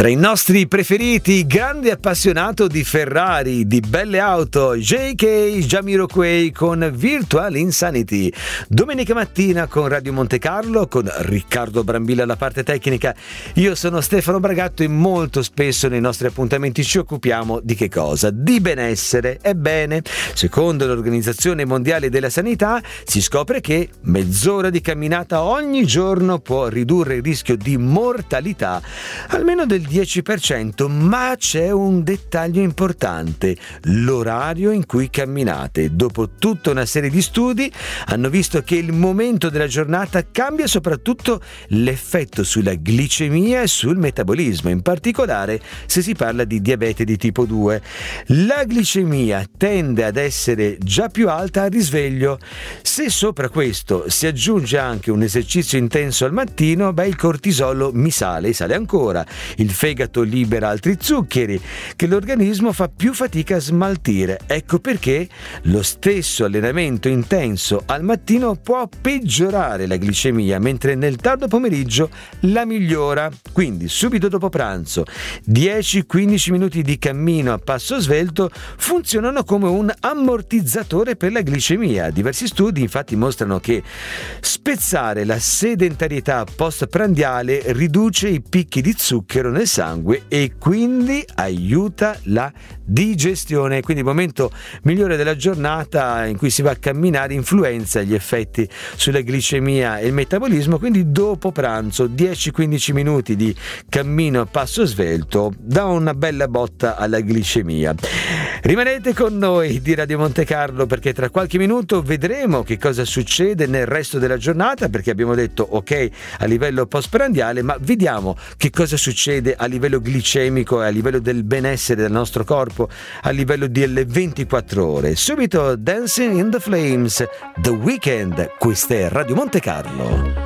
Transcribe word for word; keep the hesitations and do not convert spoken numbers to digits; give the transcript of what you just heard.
Tra i nostri preferiti, grande appassionato di Ferrari, di belle auto, J K Jamiroquai con Virtual Insanity. Domenica mattina con Radio Monte Carlo, con Riccardo Brambilla alla parte tecnica. Io sono Stefano Bragatto e molto spesso nei nostri appuntamenti ci occupiamo di che cosa? Di benessere. Ebbene, secondo l'Organizzazione Mondiale della Sanità, si scopre che mezz'ora di camminata ogni giorno può ridurre il rischio di mortalità almeno del dieci per cento, ma c'è un dettaglio importante: l'orario in cui camminate. Dopo tutta una serie di studi hanno visto che il momento della giornata cambia soprattutto l'effetto sulla glicemia e sul metabolismo, in particolare se si parla di diabete di tipo due. La glicemia tende ad essere già più alta al risveglio. Se sopra questo si aggiunge anche un esercizio intenso al mattino, beh, il cortisolo mi sale e sale ancora. Il fegato libera altri zuccheri che l'organismo fa più fatica a smaltire. Ecco perché lo stesso allenamento intenso al mattino può peggiorare la glicemia, mentre nel tardo pomeriggio la migliora. Quindi subito dopo pranzo dieci quindici minuti di cammino a passo svelto funzionano come un ammortizzatore per la glicemia. Diversi studi infatti mostrano che spezzare la sedentarietà postprandiale riduce i picchi di zucchero nel sangue e quindi aiuta la digestione. Quindi il momento migliore della giornata in cui si va a camminare influenza gli effetti sulla glicemia e il metabolismo, quindi dopo pranzo dieci quindici minuti di cammino a passo svelto dà una bella botta alla glicemia. Rimanete con noi di Radio Monte Carlo, perché tra qualche minuto vedremo che cosa succede nel resto della giornata, perché abbiamo detto ok a livello postprandiale, ma vediamo che cosa succede a livello glicemico e a livello del benessere del nostro corpo a livello delle ventiquattro ore. Subito Dancing in the Flames, The Weeknd. Questa è Radio Monte Carlo.